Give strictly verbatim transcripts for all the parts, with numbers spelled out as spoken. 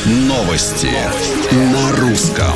Новости на русском.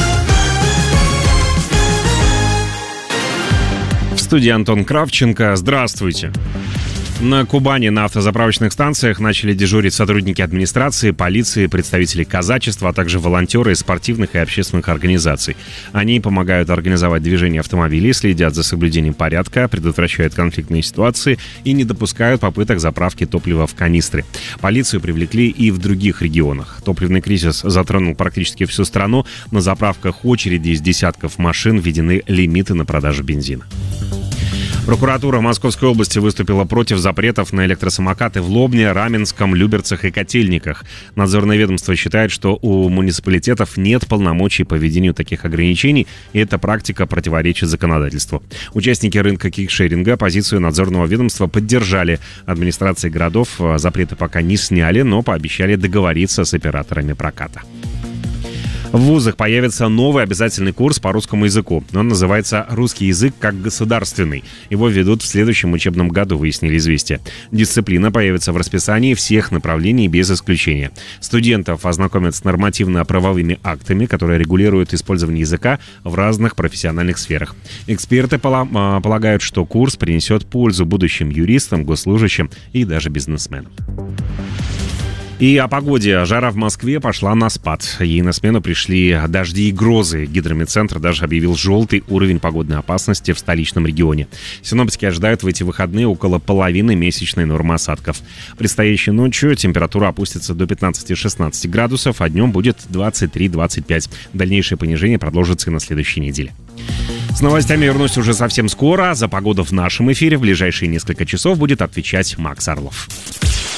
В студии Антон Кравченко. Здравствуйте. На Кубани на автозаправочных станциях начали дежурить сотрудники администрации, полиции, представители казачества, а также волонтеры из спортивных и общественных организаций. Они помогают организовать движение автомобилей, следят за соблюдением порядка, предотвращают конфликтные ситуации и не допускают попыток заправки топлива в канистры. Полицию привлекли и в других регионах. Топливный кризис затронул практически всю страну. На заправках очереди из десятков машин, введены лимиты на продажу бензина. Прокуратура Московской области выступила против запретов на электросамокаты в Лобне, Раменском, Люберцах и Котельниках. Надзорное ведомство считает, что у муниципалитетов нет полномочий по введению таких ограничений, и эта практика противоречит законодательству. Участники рынка кикшеринга позицию надзорного ведомства поддержали. Администрации городов запреты пока не сняли, но пообещали договориться с операторами проката. В вузах появится новый обязательный курс по русскому языку. Он называется «Русский язык как государственный». Его ведут в следующем учебном году, выяснили «Известия». Дисциплина появится в расписании всех направлений без исключения. Студентов ознакомят с нормативно-правовыми актами, которые регулируют использование языка в разных профессиональных сферах. Эксперты полагают, что курс принесет пользу будущим юристам, госслужащим и даже бизнесменам. И о погоде. Жара в Москве пошла на спад. Ей на смену пришли дожди и грозы. Гидрометцентр даже объявил желтый уровень погодной опасности в столичном регионе. Синоптики ожидают в эти выходные около половины месячной нормы осадков. Предстоящей ночью температура опустится до пятнадцати-шестнадцати градусов, а днем будет двадцать три - двадцать пять. Дальнейшее понижение продолжится и на следующей неделе. С новостями вернусь уже совсем скоро. За погоду в нашем эфире в ближайшие несколько часов будет отвечать Макс Орлов.